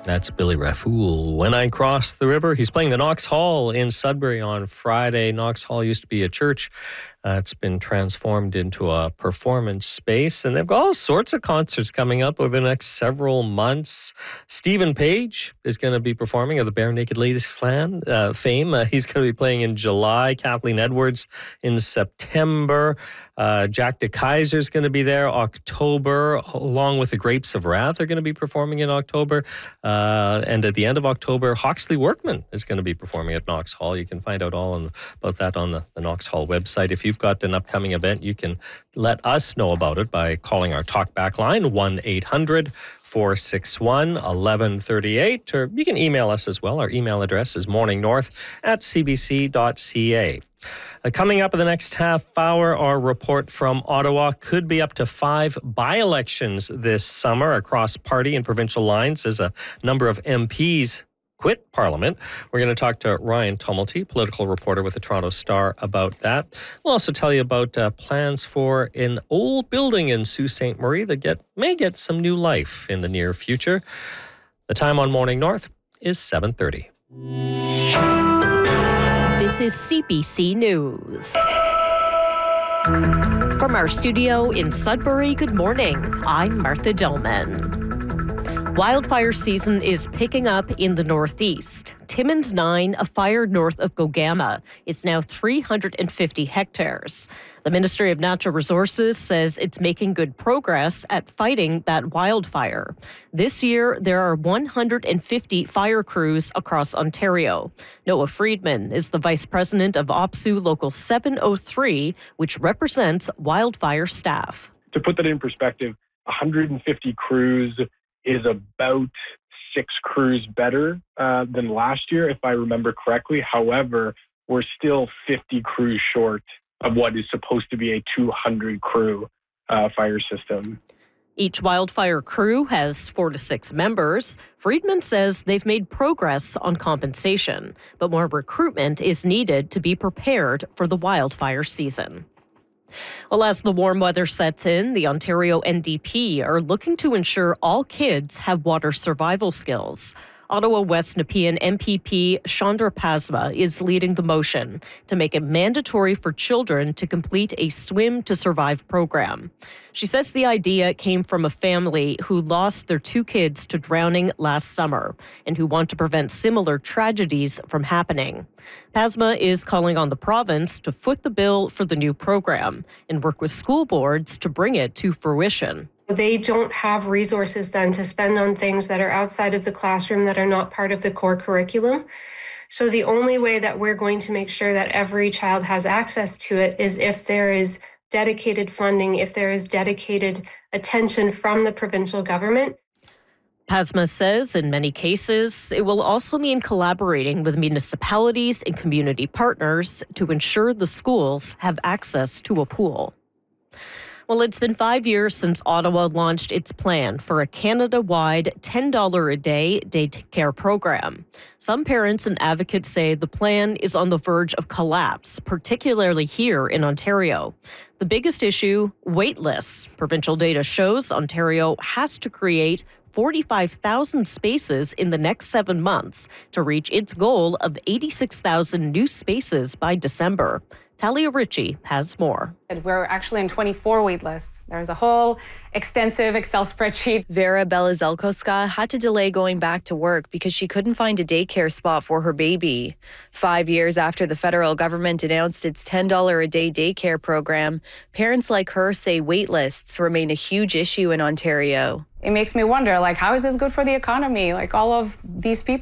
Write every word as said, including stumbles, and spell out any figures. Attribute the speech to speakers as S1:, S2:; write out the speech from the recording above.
S1: That's Billy Rafool. When I Cross the River, he's playing the Knox Hall in Sudbury on Friday. Knox Hall used to be a church. Uh, it's been transformed into a performance space, and they've got all sorts of concerts coming up over the next several months. Stephen Page is going to be performing of the Bare Naked Ladies fan, uh, fame. Uh, he's going to be playing in July. Kathleen Edwards in September. Uh, Jack DeKaiser is going to be there October, along with the Grapes of Wrath are going to be performing in October. Uh, and at the end of October, Hawksley Workman is going to be performing at Knox Hall. You can find out all on, about that on the, the Knox Hall website. If you've got an upcoming event, you can let us know about it by calling our talkback line, one eight hundred four six one one one three eight, or you can email us as well. Our email address is morningnorth at c b c dot c a. Uh, coming up in the next half hour, our report from Ottawa. Could be up to five by-elections this summer across party and provincial lines as a number of M Ps quit Parliament. We're going to talk to Ryan Tumulty, political reporter with the Toronto Star, about that. We'll also tell you about uh, plans for an old building in Sault Ste. Marie that get may get some new life in the near future. The time on Morning North is seven thirty.
S2: This is C B C News. From our studio in Sudbury, good morning. I'm Martha Dillman. Wildfire season is picking up in the Northeast. Timmins nine, a fire north of Gogama, is now three hundred fifty hectares. The Ministry of Natural Resources says it's making good progress at fighting that wildfire. This year, there are one hundred fifty fire crews across Ontario. Noah Friedman is the Vice President of OPSEU Local seven oh three, which represents wildfire staff.
S3: To put that in perspective, one hundred fifty crews is about six crews better uh, than last year, if I remember correctly. However, we're still fifty crews short of what is supposed to be a two hundred crew uh, fire system.
S2: Each wildfire crew has four to six members. Friedman says they've made progress on compensation, but more recruitment is needed to be prepared for the wildfire season. Well, as the warm weather sets in, the Ontario N D P are looking to ensure all kids have water survival skills. Ottawa West Nepean M P P Chandra Pasma is leading the motion to make it mandatory for children to complete a Swim to Survive program. She says the idea came from a family who lost their two kids to drowning last summer and who want to prevent similar tragedies from happening. Pasma is calling on the province to foot the bill for the new program and work with school boards to bring it to fruition.
S4: They don't have resources then to spend on things that are outside of the classroom that are not part of the core curriculum. So the only way that we're going to make sure that every child has access to it is if there is dedicated funding, if there is dedicated attention from the provincial government.
S2: Pasma says in many cases, it will also mean collaborating with municipalities and community partners to ensure the schools have access to a pool. Well, it's been five years since Ottawa launched its plan for a Canada-wide ten dollars a day daycare program. Some parents and advocates say the plan is on the verge of collapse, particularly here in Ontario. The biggest issue, wait lists. Provincial data shows Ontario has to create forty-five thousand spaces in the next seven months to reach its goal of eighty-six thousand new spaces by December. Talia Ritchie has more.
S5: We're actually in twenty-four wait lists. There's a whole extensive Excel spreadsheet.
S6: Vera Belazelkoska had to delay going back to work because she couldn't find a daycare spot for her baby. Five years after the federal government announced its ten dollars a day daycare program, parents like her say wait lists remain a huge issue in Ontario.
S5: It makes me wonder, like, how is this good for the economy? Like, all of these people